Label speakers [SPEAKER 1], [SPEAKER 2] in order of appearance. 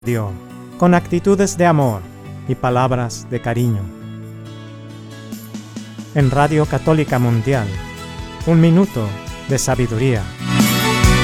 [SPEAKER 1] Dios, con actitudes de amor y palabras de cariño. En Radio Católica Mundial, un minuto de sabiduría.